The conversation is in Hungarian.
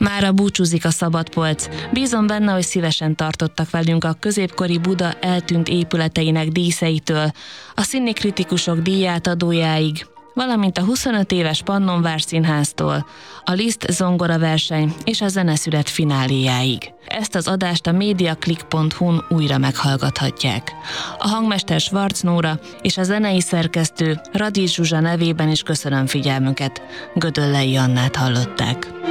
Mára búcsúzik a Szabadpolc. Bízom benne, hogy szívesen tartottak velünk a középkori Buda eltűnt épületeinek díszeitől, a színikritikusok díjátadójáig, valamint a 25 éves Pannonvár Színháztól, a Liszt zongoraverseny és a zeneszület fináléjáig. Ezt az adást a mediaclick.hu-n újra meghallgathatják. A hangmester Schwarz Nóra és a zenei szerkesztő Radics Zsuzsa nevében is köszönöm figyelmüket. Gödöllei Annát hallották.